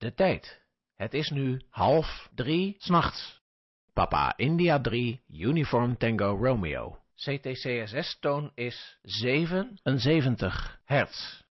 De tijd. Het is nu 2:30 's nachts. Papa India 3, Uniform Tango Romeo. CTCSS-toon is 77 hertz.